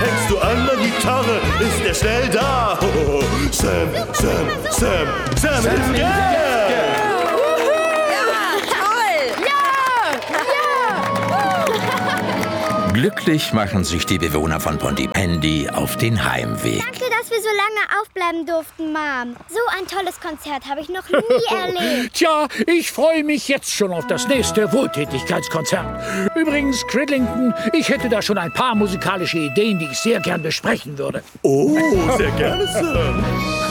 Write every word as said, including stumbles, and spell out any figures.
Hängst du an der Gitarre, ist er schnell da. Oh, Sam, Sam, Sam, Sam, Sam ist Geld. Glücklich machen sich die Bewohner von Pontypandy auf den Heimweg. Danke, dass wir so lange aufbleiben durften, Mom. So ein tolles Konzert habe ich noch nie erlebt. Tja, ich freue mich jetzt schon auf das nächste Wohltätigkeitskonzert. Übrigens, Cridlington, ich hätte da schon ein paar musikalische Ideen, die ich sehr gern besprechen würde. Oh, sehr gerne, Sir.